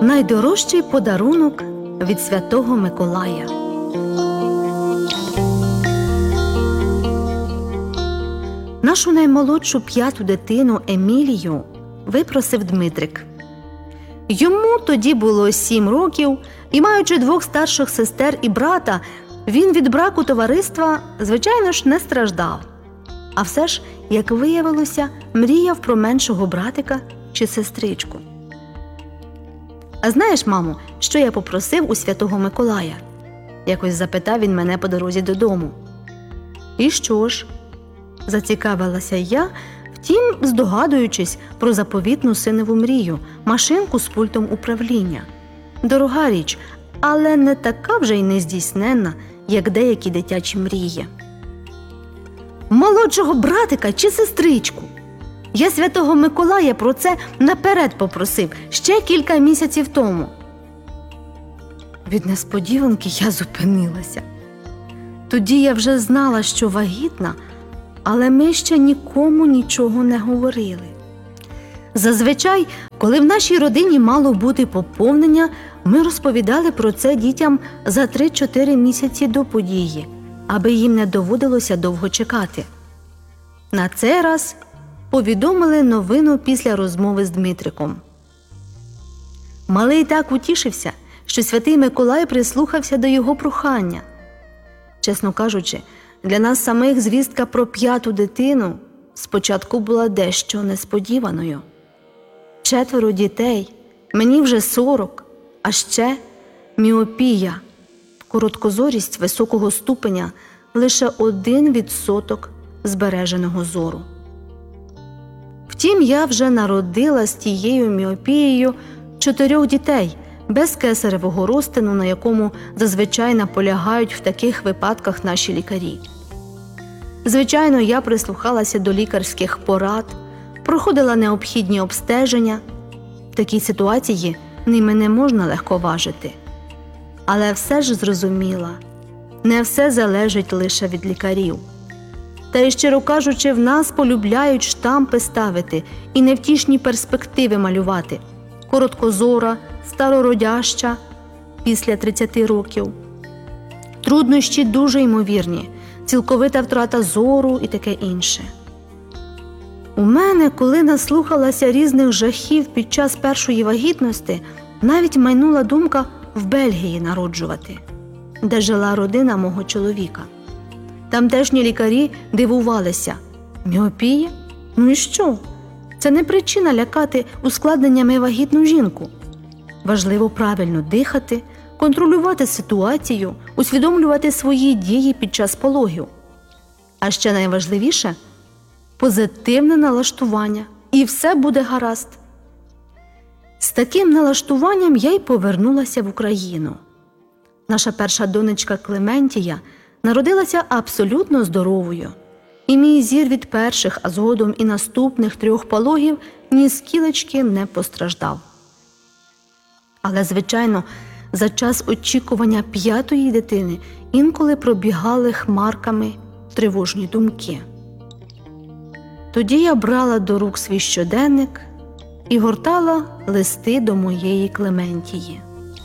Найдорожчий подарунок від Святого Миколая. Нашу наймолодшу 5-ту дитину Емілію випросив Дмитрик. Йому тоді було 7 років, і маючи 2 старших сестер і брата, він від браку товариства, звичайно ж, не страждав. А все ж, як виявилося, мріяв про меншого братика чи сестричку. «А знаєш, мамо, що я попросив у Святого Миколая?» – якось запитав він мене по дорозі додому. «І що ж?» – зацікавилася я, втім, здогадуючись про заповітну синову мрію – машинку з пультом управління. Дорога річ, але не така вже й нездійсненна, як деякі дитячі мрії. «Молодшого братика чи сестричку? Я Святого Миколая про це наперед попросив ще кілька місяців тому». Від несподіванки я зупинилася. Тоді я вже знала, що вагітна, але ми ще нікому нічого не говорили. Зазвичай, коли в нашій родині мало бути поповнення, ми розповідали про це дітям за 3-4 місяці до події, аби їм не доводилося довго чекати. На цей раз повідомили новину після розмови з Дмитриком. Малий так утішився, що Святий Миколай прислухався до його прохання. Чесно кажучи, для нас самих звістка про 5-ту дитину спочатку була дещо несподіваною. 4 дітей, мені вже 40, а ще міопія, короткозорість високого ступеня, лише 1% збереженого зору. Втім, я вже народила з тією міопією 4 дітей, без кесаревого розтину, на якому зазвичай наполягають в таких випадках наші лікарі. Звичайно, я прислухалася до лікарських порад, проходила необхідні обстеження. В такій ситуації ними не можна легковажити. Але все ж зрозуміла, не все залежить лише від лікарів. Та й, щиро кажучи, в нас полюбляють штампи ставити і невтішні перспективи малювати. Короткозора, старородяща після 30 років. Труднощі дуже ймовірні, цілковита втрата зору і таке інше. У мене, коли наслухалася різних жахів під час першої вагітності, навіть майнула думка в Бельгії народжувати, де жила родина мого чоловіка. Тамтешні лікарі дивувалися. Міопія? Ну і що? Це не причина лякати ускладненнями вагітну жінку. Важливо правильно дихати, контролювати ситуацію, усвідомлювати свої дії під час пологів. А ще найважливіше – позитивне налаштування, і все буде гаразд. З таким налаштуванням я й повернулася в Україну. Наша перша донечка Клементія народилася абсолютно здоровою, і мій зір від перших, а згодом і наступних 3 пологів ні скілечки не постраждав. Але, звичайно, за час очікування 5-ї дитини інколи пробігали хмарками тривожні думки. Тоді я брала до рук свій щоденник і гортала листи до моєї Клементії.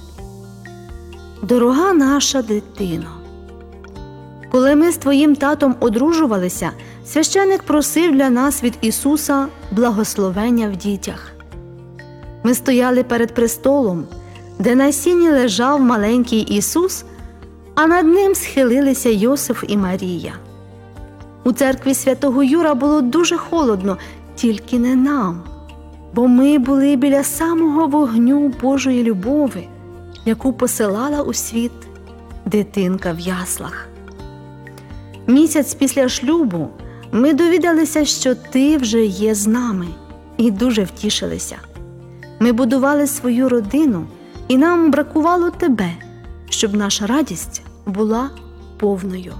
Дорога наша дитино, коли ми з твоїм татом одружувалися, священик просив для нас від Ісуса благословення в дітях. Ми стояли перед престолом, де на сіні лежав маленький Ісус, а над ним схилилися Йосиф і Марія. У церкві Святого Юра було дуже холодно, тільки не нам, бо ми були біля самого вогню Божої любові, яку посилала у світ дитинка в яслах. Місяць після шлюбу ми довідалися, що ти вже є з нами, і дуже втішилися. Ми будували свою родину, і нам бракувало тебе, щоб наша радість була повною.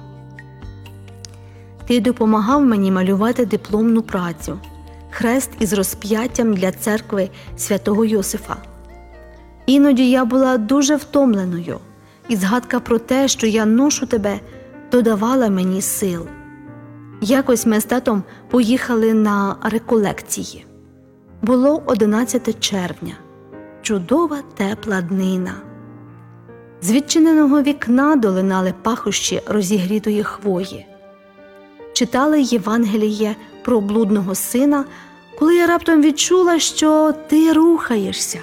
Ти допомагав мені малювати дипломну працю, хрест із розп'яттям для церкви Святого Йосифа. Іноді я була дуже втомленою, і згадка про те, що я ношу тебе, додавала мені сил. Якось ми з татом поїхали на реколекції. Було 11 червня. чудова тепла днина. З відчиненого вікна долинали пахощі розігрітої хвої. Читали Євангеліє про блудного сина, коли я раптом відчула, що ти рухаєшся.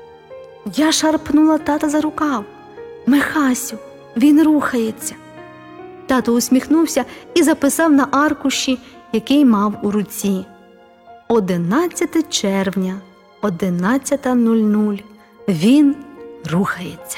Я шарпнула тата за рукав. «Михасю, він рухається!» Тато усміхнувся і записав на аркуші, який мав у руці. 11 червня, 11:00. Він рухається.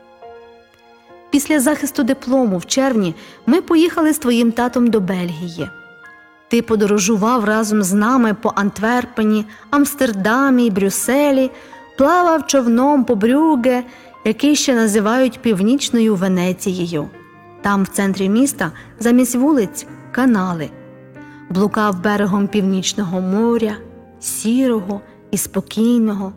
Після захисту диплому в червні ми поїхали з твоїм татом до Бельгії. Ти подорожував разом з нами по Антверпені, Амстердамі, Брюсселі, плавав човном по Брюгге, який ще називають Північною Венецією. Там в центрі міста замість вулиць – канали. Блукав берегом Північного моря, сірого і спокійного.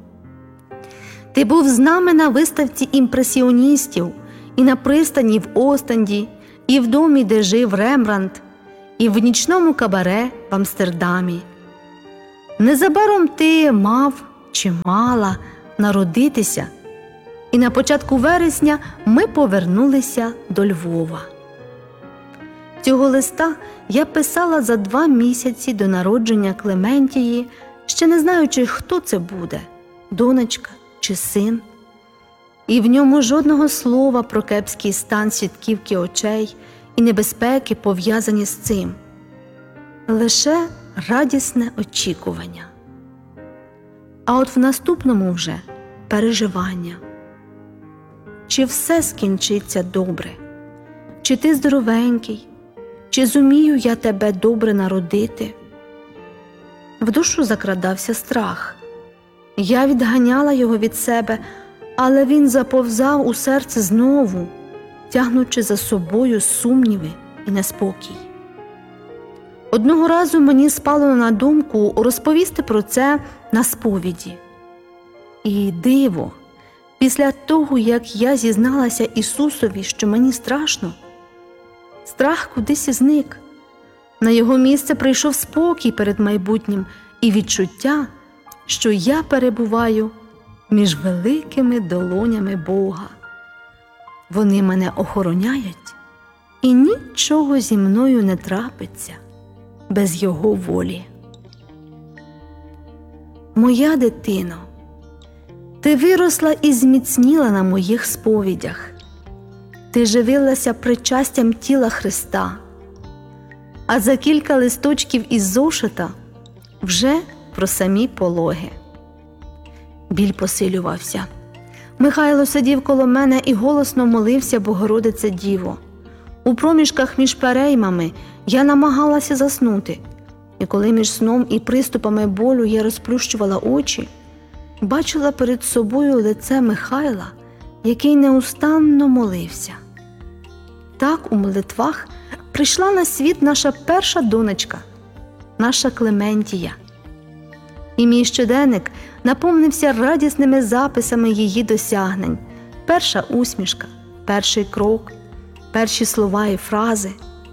Ти був з нами на виставці імпресіоністів, і на пристані в Остенді, і в домі, де жив Рембрандт, і в нічному кабаре в Амстердамі. Незабаром ти мав чи мала народитися, і на початку вересня ми повернулися до Львова. Цього листа я писала за 2 місяці до народження Клементії, ще не знаючи, хто це буде – донечка чи син. І в ньому жодного слова про кепський стан сітківки очей і небезпеки, пов'язані з цим. Лише радісне очікування. А от в наступному вже переживання. Чи все скінчиться добре? Чи ти здоровенький? Чи зумію я тебе добре народити? В душу закрадався страх. Я відганяла його від себе, але він заповзав у серце знову, тягнучи за собою сумніви і неспокій. Одного разу мені спало на думку розповісти про це на сповіді. І диво, після того, як я зізналася Ісусові, що мені страшно, страх кудись зник. На його місце прийшов спокій перед майбутнім і відчуття, що я перебуваю між великими долонями Бога. Вони мене охороняють, і нічого зі мною не трапиться без Його волі. Моя дитино, ти виросла і зміцніла на моїх сповідях. Ти живилася причастям тіла Христа, а за кілька листочків із зошита вже про самі пологи. Біль посилювався. Михайло сидів коло мене і голосно молився Богородице Діво. У проміжках між переймами я намагалася заснути, і коли між сном і приступами болю я розплющувала очі, бачила перед собою лице Михайла, який неустанно молився. Так у молитвах прийшла на світ наша перша донечка, наша Клементія. І мій щоденник наповнився радісними записами її досягнень. Перша усмішка, перший крок, перші слова і фрази.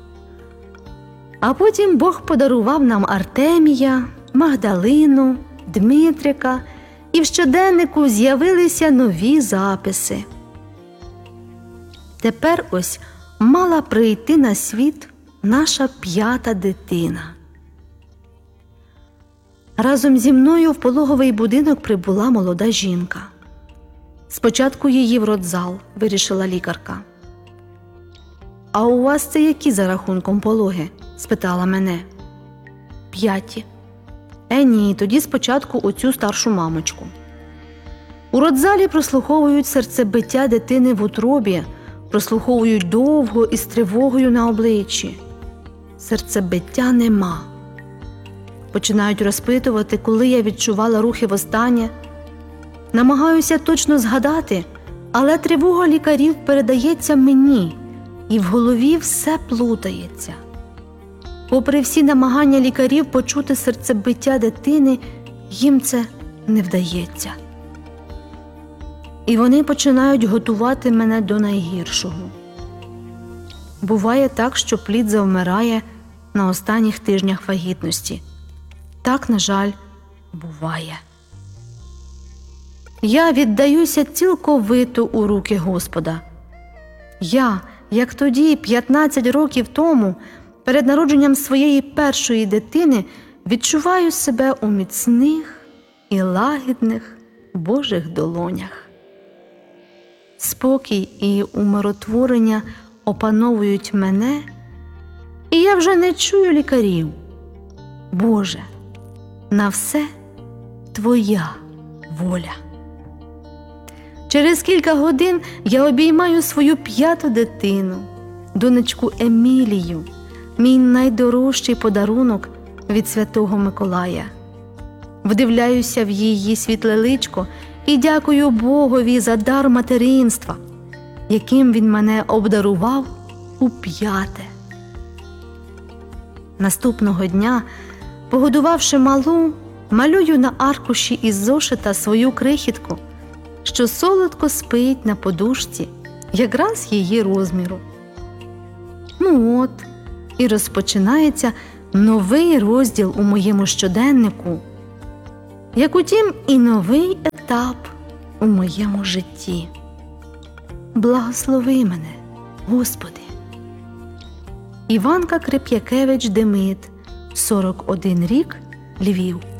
А потім Бог подарував нам Артемія, Магдалину, Дмитрика, і в щоденнику з'явилися нові записи. Тепер ось мала прийти на світ наша 5-та дитина. Разом зі мною в пологовий будинок прибула молода жінка. Спочатку її в родзал, вирішила лікарка. «А у вас це які за рахунком пологи?» – спитала мене. 5. Ні, тоді спочатку оцю старшу мамочку. У родзалі прослуховують серцебиття дитини в утробі, прослуховують довго і з тривогою на обличчі. Серцебиття нема. Починають розпитувати, коли я відчувала рухи востаннє. Намагаюся точно згадати, але тривога лікарів передається мені, і в голові все плутається. Попри всі намагання лікарів почути серцебиття дитини, їм це не вдається. І вони починають готувати мене до найгіршого. Буває так, що плід завмирає на останніх тижнях вагітності. Так, на жаль, буває. Я віддаюся цілковито у руки Господа. Я, як тоді, 15 років тому, перед народженням своєї першої дитини, відчуваю себе у міцних і лагідних Божих долонях. Спокій і умиротворення опановують мене, і я вже не чую лікарів. Боже, на все Твоя воля. Через кілька годин я обіймаю свою 5-ту дитину, донечку Емілію, мій найдорожчий подарунок від Святого Миколая. Вдивляюся в її світле личко і дякую Богові за дар материнства, яким Він мене обдарував у 5-те. Наступного дня, погодувавши малу, малюю на аркуші із зошита свою крихітку, що солодко спить на подушці, якраз її розміру. Ну от, і розпочинається новий розділ у моєму щоденнику, як утім і новий етап у моєму житті. Благослови мене, Господи. Іванка Крип'якевич Демид, 41 рік, Львів.